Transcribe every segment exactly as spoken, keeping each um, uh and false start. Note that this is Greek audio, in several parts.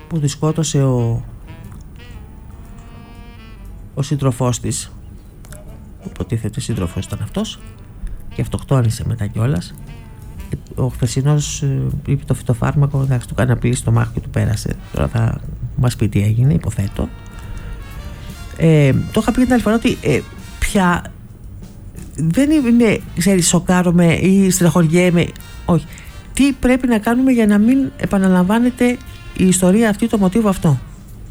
που τη σκότωσε ο, ο σύντροφός της, υποτίθεται σύντροφος ήταν αυτός, και αυτοκτόνησε μετά κιόλας. Ο χθεσινός είπε το φυτοφάρμακο, εντάξει, του κάνει απλή στο μάχο και του πέρασε. Τώρα θα μας πει τι έγινε, υποθέτω. Ε, το είχα πει την άλλη φορά ότι ε, πια δεν είναι, ξέρεις, σοκάρομαι ή στεναχωριέμαι. Όχι. Τι πρέπει να κάνουμε για να μην επαναλαμβάνεται η ιστορία αυτή, το μοτίβο αυτό.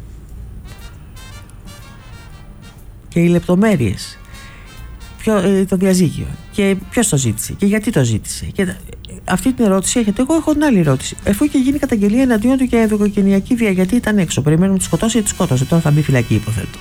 Και οι λεπτομέρειες. Ποιο, ε, το διαζύγιο. Και ποιος το ζήτησε. Και γιατί το ζήτησε. Και αυτή την ερώτηση έχετε. Εγώ έχω την άλλη ερώτηση. Εφού είχε γίνει καταγγελία εναντίον του για ενδοοικογενειακή βία, γιατί ήταν έξω. Περιμένουμε να τη σκοτώσει ή τη σκότωσε. Τώρα θα μπει φυλακή, υποθέτω.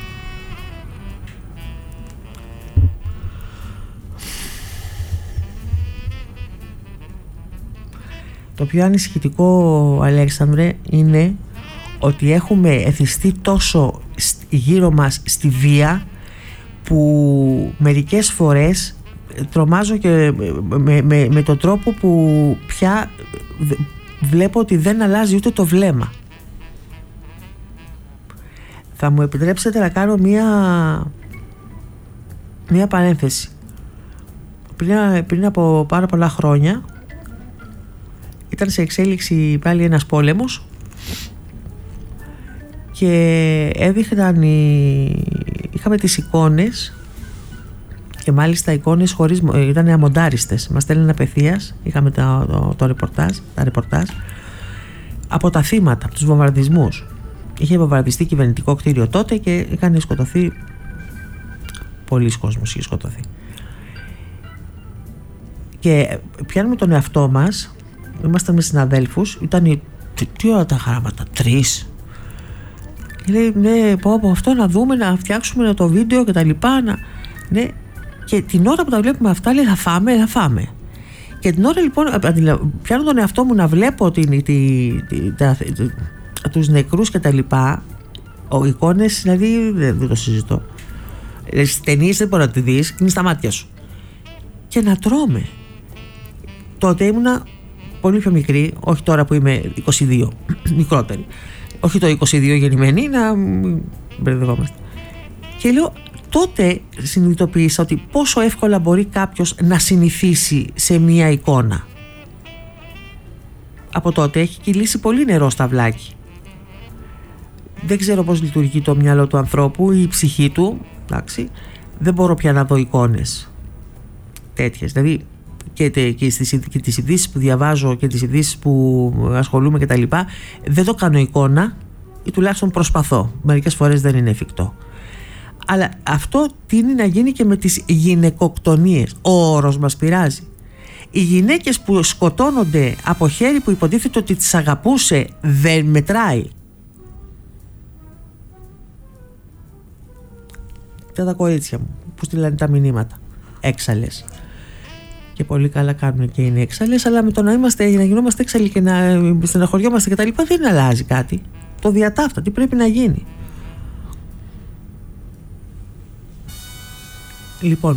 Το πιο ανησυχητικό, Αλέξανδρε, είναι ότι έχουμε εθιστεί τόσο γύρω μας στη βία που μερικές φορές τρομάζω και με, με, με τον τρόπο που πια βλέπω ότι δεν αλλάζει ούτε το βλέμμα. Θα μου επιτρέψετε να κάνω μία μία παρένθεση. Πριν, πριν από πάρα πολλά χρόνια ήταν σε εξέλιξη πάλι ένας πόλεμος και έδειχναν οι... είχαμε τις εικόνες, και μάλιστα εικόνες χωρίς, ήταν αμοντάριστες, μας στέλνουν απευθείας, είχαμε το, το, το ρεπορτάζ, τα ρεπορτάζ από τα θύματα, από τους βομβαρδισμούς. Είχε βομβαρδιστεί κυβερνητικό κτίριο τότε και είχαν σκοτωθεί πολλοί κόσμος, είχε σκοτωθεί. Και πιάνουμε τον εαυτό μας, ήμασταν με συναδέλφους, ήταν τι, τι ώρα τα χαράματα, τρεις. Και λέει, ναι, πω από αυτό να δούμε, να φτιάξουμε το βίντεο και τα λοιπά, να... ναι. Και την ώρα που τα βλέπουμε αυτά, λέει, θα φάμε, θα φάμε. Και την ώρα λοιπόν, πιάνω τον εαυτό μου να βλέπω την, την, την, τα, τους νεκρούς και τα λοιπά, ο εικόνες, δηλαδή δεν, δεν το συζητώ. Στις ταινίες δεν μπορεί να τη δεις, είναι στα μάτια σου. Και να τρώμε. Τότε ήμουνα πολύ πιο μικρή, όχι τώρα που είμαι είκοσι δύο, μικρότερη. Όχι το είκοσι δύο γεννημένη, να μπερδευόμαστε. Και λέω, τότε συνειδητοποίησα ότι πόσο εύκολα μπορεί κάποιος να συνηθίσει σε μία εικόνα. Από τότε έχει κυλήσει πολύ νερό στα βλάκι. Δεν ξέρω πώς λειτουργεί το μυαλό του ανθρώπου ή η ψυχή του, εντάξει. Δεν μπορώ πια να δω εικόνες τέτοιες. Δηλαδή και, και, στις, και τις ειδήσεις που διαβάζω και τις ειδήσεις που ασχολούμαι και τα λοιπά, δεν το κάνω εικόνα ή τουλάχιστον προσπαθώ. Μερικές φορές δεν είναι εφικτό. Αλλά αυτό τείνει να γίνει και με τις γυναικοκτονίες. Ο όρος μας πειράζει. Οι γυναίκες που σκοτώνονται από χέρι που υποτίθεται ότι τις αγαπούσε δεν μετράει. Και τα κορίτσια μου που στείλανε τα μηνύματα, έξαλλες. Και πολύ καλά κάνουν και είναι έξαλλες, αλλά με το να, είμαστε, να γινόμαστε έξαλλοι και να στεναχωριόμαστε και τα λοιπά δεν αλλάζει κάτι. Το διατάφτα, τι πρέπει να γίνει. Λοιπόν,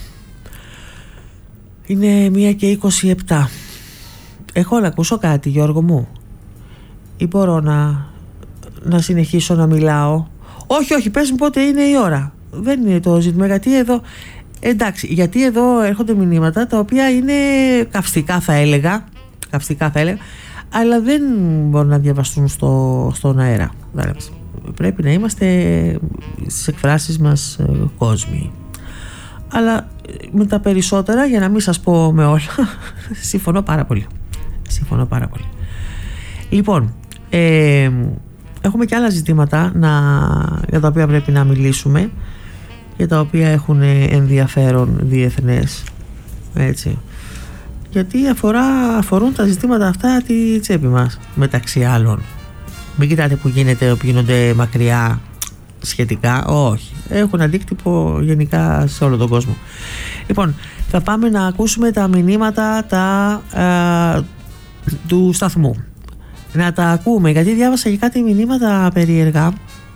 είναι μία και είκοσι επτά. Έχω να ακούσω κάτι, Γιώργο μου, ή μπορώ να, να συνεχίσω να μιλάω? Όχι, όχι, πες μου πότε είναι η ώρα. Δεν είναι το ζήτημα, γιατί εδώ, εντάξει, γιατί εδώ έρχονται μηνύματα τα οποία είναι καυστικά θα έλεγα, καυστικά θα έλεγα, αλλά δεν μπορούν να διαβαστούν στο, στον αέρα. Πρέπει να είμαστε στις εκφράσεις μας κόσμοι. Αλλά με τα περισσότερα, για να μην σας πω με όλα, συμφωνώ πάρα πολύ. Συμφωνώ πάρα πολύ. Λοιπόν, ε, έχουμε και άλλα ζητήματα να, για τα οποία πρέπει να μιλήσουμε, για τα οποία έχουν ενδιαφέρον διεθνές, έτσι. Γιατί αφορά, αφορούν τα ζητήματα αυτά τη τσέπη μας, μεταξύ άλλων. Μην κοιτάτε που γίνεται, που γίνονται μακριά σχετικά, όχι. Έχουν αντίκτυπο γενικά σε όλο τον κόσμο. Λοιπόν, θα πάμε να ακούσουμε τα μηνύματα τα, ε, του σταθμού. Να τα ακούμε, γιατί διάβασα και κάτι μηνύματα περίεργα.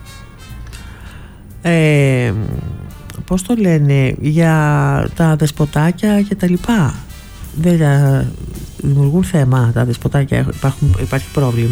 Ε, πώς το λένε, για τα δεσποτάκια και τα λοιπά. Δεν δημιουργούν θέμα τα δεσποτάκια, υπάρχουν, υπάρχει πρόβλημα.